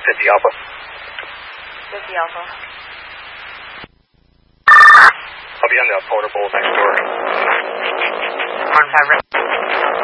50 Alpha. 50 Alpha. I'll be on the portable next door. 15